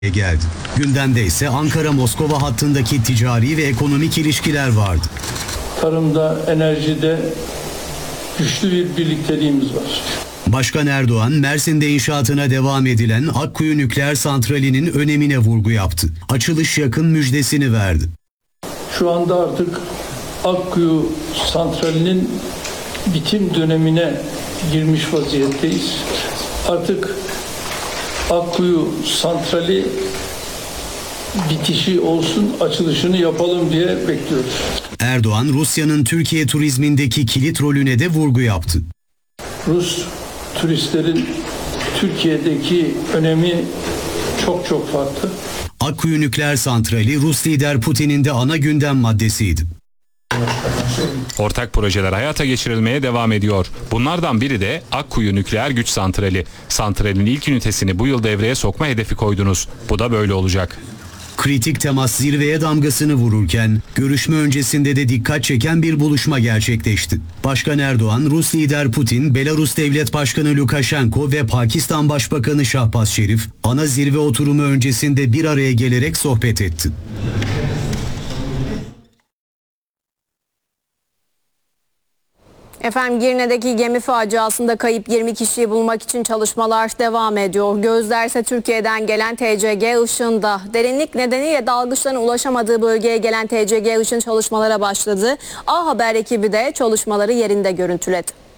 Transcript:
geldi. Gündemde ise Ankara-Moskova hattındaki ticari ve ekonomik ilişkiler vardı. Tarımda, enerjide güçlü bir birlikteliğimiz var. Başkan Erdoğan, Mersin'de inşaatına devam edilen Akkuyu Nükleer Santrali'nin önemine vurgu yaptı. Açılış yakın müjdesini verdi. Şu anda artık Akkuyu Santrali'nin bitim dönemine girmiş vaziyetteyiz. Artık Akkuyu Santrali bitişi olsun, açılışını yapalım diye bekliyoruz. Erdoğan, Rusya'nın Türkiye turizmindeki kilit rolüne de vurgu yaptı. Rus turistlerin Türkiye'deki önemi çok farklı. Akkuyu Nükleer Santrali, Rus lider Putin'in de ana gündem maddesiydi. Ortak projeler hayata geçirilmeye devam ediyor. Bunlardan biri de Akkuyu Nükleer Güç Santrali. Santralin ilk ünitesini bu yıl devreye sokma hedefi koydunuz. Bu da böyle olacak. Kritik temas zirveye damgasını vururken, görüşme öncesinde de dikkat çeken bir buluşma gerçekleşti. Başkan Erdoğan, Rus lider Putin, Belarus Devlet Başkanı Lukashenko ve Pakistan Başbakanı Şahbaz Şerif, ana zirve oturumu öncesinde bir araya gelerek sohbet etti. Efendim, Girne'deki gemi faciasında kayıp 20 kişiyi bulmak için çalışmalar devam ediyor. Gözler ise Türkiye'den gelen TCG Işın'da. Derinlik nedeniyle dalgıçların ulaşamadığı bölgeye gelen TCG Işın çalışmalara başladı. A Haber ekibi de çalışmaları yerinde görüntüledi.